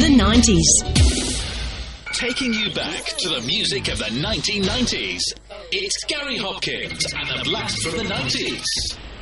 the 90s. Taking you back to the music of the 1990s. It's Gary Hopkins and the Blast from the 90s.